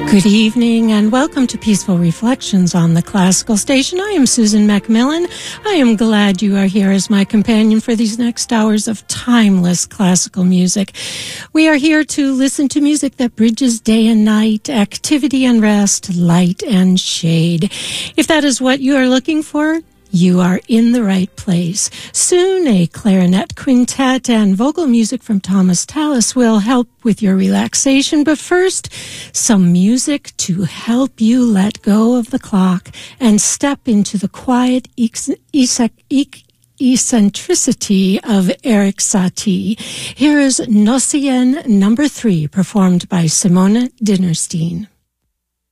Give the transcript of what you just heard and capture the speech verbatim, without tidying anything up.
Good evening and welcome to Peaceful Reflections on the Classical Station. I am Susan Macmillan. I am glad you are here as my companion for these next hours of timeless classical music. We are here to listen to music that bridges day and night, activity and rest, light and shade. If that is what you are looking for, you are in the right place. Soon, a clarinet quintet and vocal music from Thomas Tallis will help with your relaxation. But first, some music to help you let go of the clock and step into the quiet ex- ex- ex- eccentricity of Erik Satie. Here is Nocien number three, performed by Simone Dinnerstein.